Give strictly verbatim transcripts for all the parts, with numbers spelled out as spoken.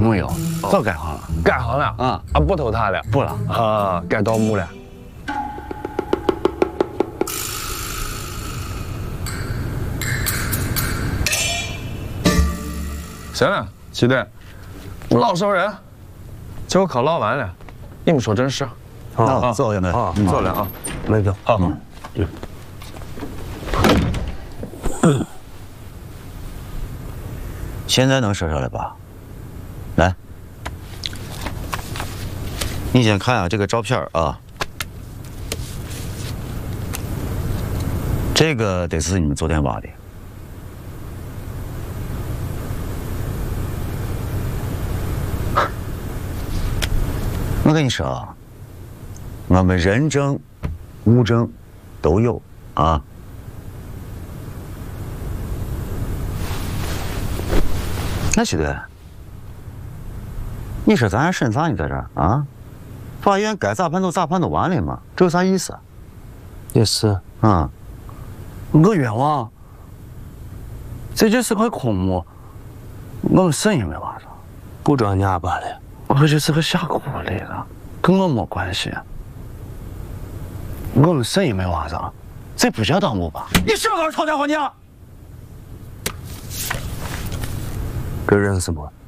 没有，早盖好了。 盖好了啊啊，不投他了， 不了啊，盖盗墓了。行了，齐队，老熟人，今儿考捞完了，你们说正事。 啊，走现在啊，走了啊， 没走。 好。 嗯。现在能说出来吧？来，你先看啊，这个照片啊，这个得是你们昨天挖的。我跟你说啊，我们人证、物证都有啊。那徐队，你说咱还审啥呢？在这儿啊？法院该咋判都咋判都完了嘛，这有啥意思？ 也是啊， 我冤枉，这就是块空墓，我们省也没挖着， 不找你罢了。 我就是个下苦力了，跟我没关系。我们省也没挖着，这不叫盗墓吧？ 你什么时候吵架话你啊？ 这人是不？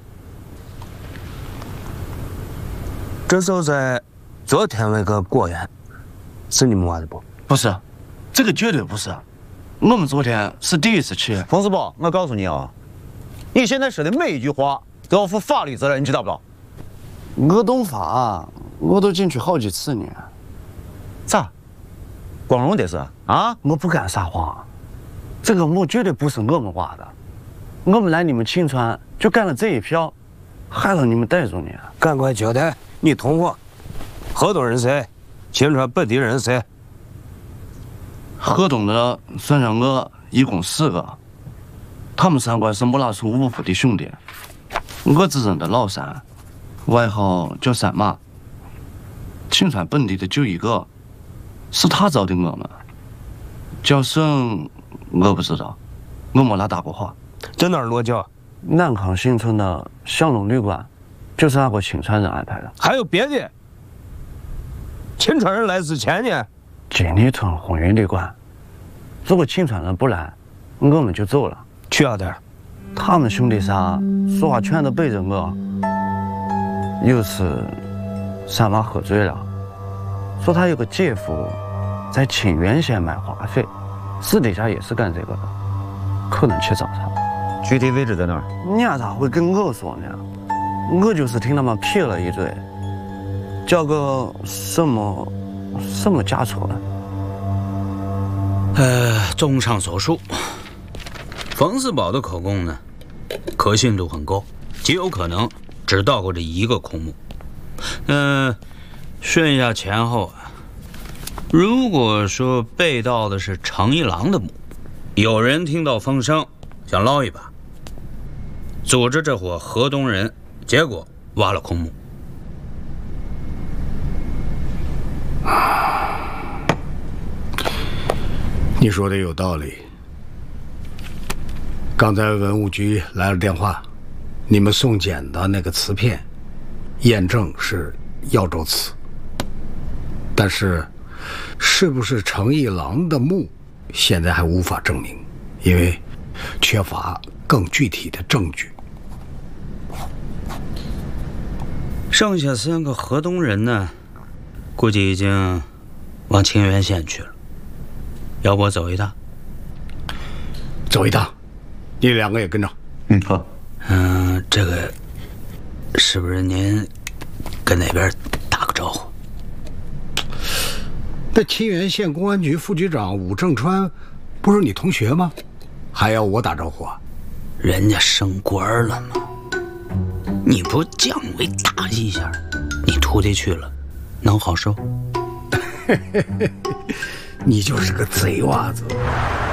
这就在昨天那个果园，是你们挖的不？ 不是，这个绝对不是。我们昨天是第一次去。 冯四宝，我告诉你啊，你现在说的每一句话都要负法律责任，你知道不知道？ 我懂法，我都进去好几次呢。 咋？光荣的是啊？ 我不敢撒谎，这个墓绝对不是我们挖的。我们来你们秦川就干了这一票，害了你们逮住你。 赶快交代，你同伙，河东人谁？秦川本地人谁？ 河东的算上我，一共四个。他们三个是木拉村五夫的兄弟，我只认得老三，外号叫三马。秦川本地的就一个，是他招的我们。叫甚我不知道，我没拉搭过话。 在哪儿落脚？ 南康新村的祥龙旅馆，就是那个秦川人安排的。 还有别的？秦川人来之前呢？ 金利村红云旅馆。如果秦川人不来，我们就走了。 去哪点？ 他们兄弟仨说话全都背着我。有次三妈喝醉了，说他有个姐夫在清源县卖化肥，私底下也是干这个的，可能去找他。 具体位置在哪儿？ 你咋会跟我说呢？我就是听他们撇了一嘴，叫个什么什么家村。 呃，综上所述，冯四宝的口供呢，可信度很高，极有可能只盗过这一个空墓。嗯、呃，顺一下前后啊，如果说被盗的是程一郎的墓，有人听到风声想捞一把，组织这伙河东人，结果挖了空墓。 你说的有道理。刚才文物局来了电话，你们送检的那个瓷片，验证是耀州瓷，但是是不是程一郎的墓，现在还无法证明，因为缺乏更具体的证据。 剩下三个河东人呢，估计已经往清源县去了。要不我走一趟？ 走一趟，你两个也跟着。 嗯，好。 嗯、呃，这个是不是您跟那边打个招呼？ 那清源县公安局副局长武正川，不是你同学吗？还要我打招呼啊？ 人家升官了吗？你不降维打击一下，你徒弟去了，能好受？ 你就是个贼娃子。